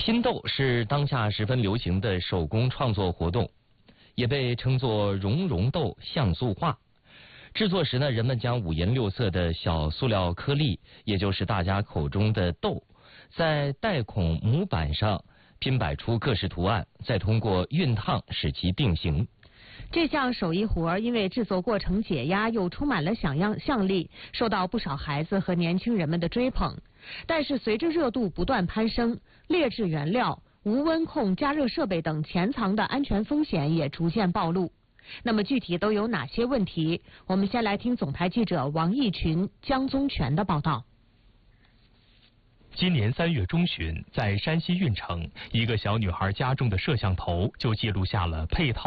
拼豆是当下十分流行的手工创作活动，也被称作熔融豆像素画。制作时呢，人们将五颜六色的小塑料颗粒，也就是大家口中的豆，在带孔模板上拼摆出各式图案，再通过熨烫使其定型。 这项手艺活因为制作过程解压又充满了想象力，受到不少孩子和年轻人们的追捧。但是随着热度不断攀升，劣质原料、无温控加热设备等潜藏的安全风险也逐渐暴露。那么具体都有哪些问题？我们先来听总台记者王义群、江宗全的报道。 今年3月中旬，在山西运城，一个小女孩家中的摄像头就记录下了配套